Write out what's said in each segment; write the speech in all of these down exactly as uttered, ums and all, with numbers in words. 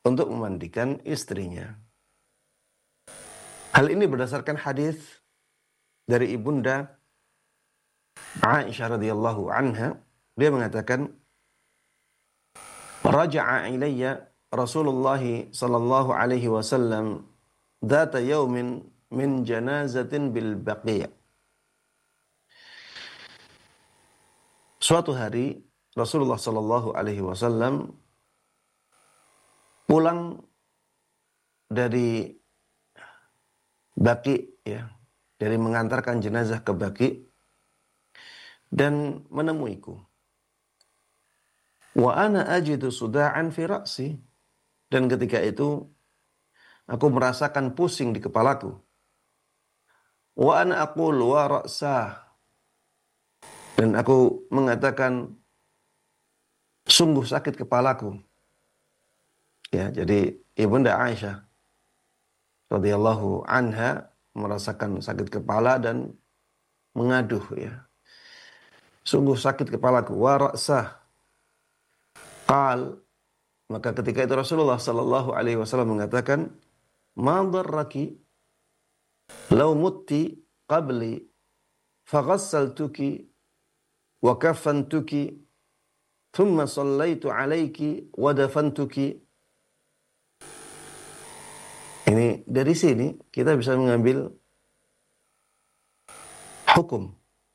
untuk memandikan istrinya. Hal ini berdasarkan hadis dari ibunda Aisyah radhiyallahu anha. Dia mengatakan, raja'a ilayya Rasulullah sallallahu alaihi wasallam dzata yaumin min janazatin bil Baqi'. Suatu hari Rasulullah sallallahu alaihi wasallam pulang dari Baqi', ya, dari mengantarkan jenazah ke Baqi', dan menemuiku. Wa ana ajidu suda'an fi ra'si, dan ketika itu aku merasakan pusing di kepalaku. Wa ana aqul wa ra'sah, dan aku mengatakan sungguh sakit kepalaku. Ya, jadi ibunda Aisyah radhiyallahu anha merasakan sakit kepala dan mengaduh, ya, sungguh sakit kepalaku. Wa ra'sah. Qal, maka ketika itu Rasulullah sallallahu alaihi wasallam mengatakan, ma darraki law mutti qabli faghassaltuki wa kaffantuki thumma sallaitu alayki wa dafantuki. Ini dari sini kita bisa mengambil hukum.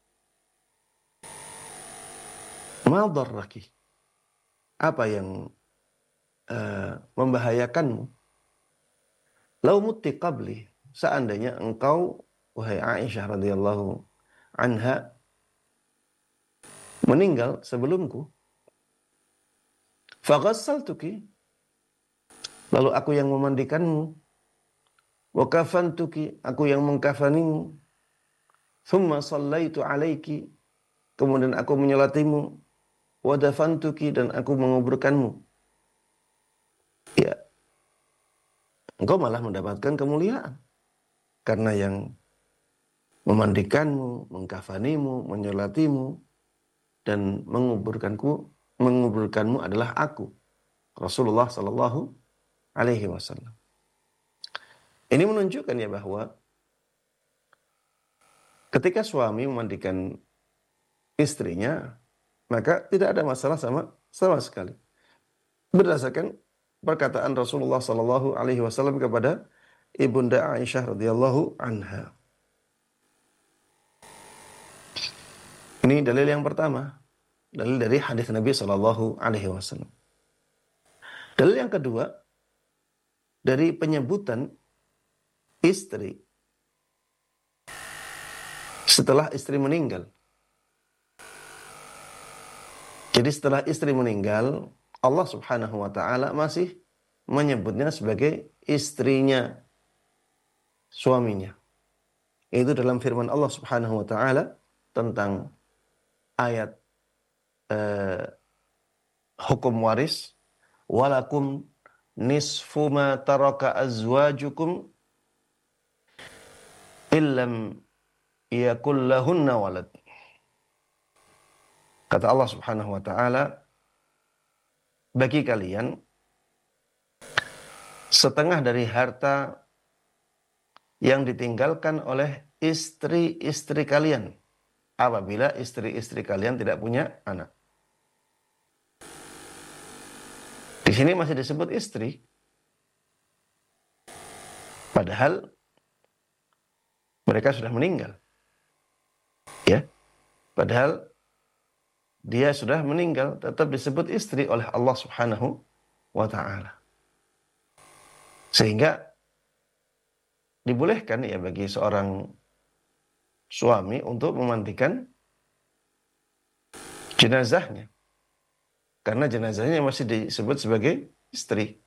Ma darraki, apa yang uh, membahayakanmu? Lau mutti qabli, seandainya engkau, wahai Aisyah radhiyallahu anha, meninggal sebelumku. Faghassaltuki, lalu aku yang memandikanmu. Wa kafantuki, aku yang mengkafanimu. Thumma sallaitu alaiki, kemudian aku menyolatimu. Wa dafantuki, dan aku menguburkanmu. Ya, engkau malah mendapatkan kemuliaan, karena yang memandikanmu, mengkafanimu, menyolatimu, dan menguburkanku, menguburkanmu adalah aku, Rasulullah sallallahu alaihi wasallam. Ini menunjukkan, ya, bahwa ketika suami memandikan istrinya, maka tidak ada masalah sama sama sekali. Berdasarkan perkataan Rasulullah sallallahu alaihi wasallam kepada ibunda Aisyah radhiyallahu anha. Ini dalil yang pertama, dalil dari hadis Nabi sallallahu alaihi wasallam. Dalil yang kedua, dari penyebutan istri setelah istri meninggal. Jadi setelah istri meninggal, Allah Subhanahu wa taala masih menyebutnya sebagai istrinya, suaminya. Itu dalam firman Allah Subhanahu wa taala tentang ayat eh, hukum waris, walakum nisfu ma taraka azwajukum illam yakul lahunna walad. Kata Allah Subhanahu wa taala, bagi kalian setengah dari harta yang ditinggalkan oleh istri-istri kalian apabila istri-istri kalian tidak punya anak. Di sini masih disebut istri, padahal mereka sudah meninggal. Ya, padahal dia sudah meninggal, tetap disebut istri oleh Allah Subhanahu wa taala. Sehingga dibolehkan, ya, bagi seorang suami untuk memandikan jenazahnya, karena jenazahnya masih disebut sebagai istri.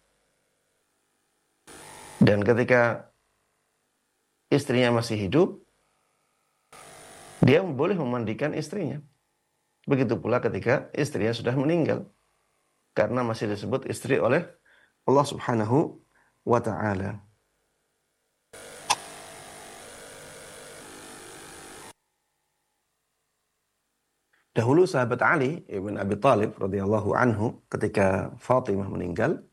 Dan ketika istrinya masih hidup, dia boleh memandikan istrinya. Begitu pula ketika istrinya sudah meninggal, karena masih disebut istri oleh Allah Subhanahu wa ta'ala. Dahulu sahabat Ali ibn Abi Thalib radhiyallahu anhu, ketika Fatimah meninggal,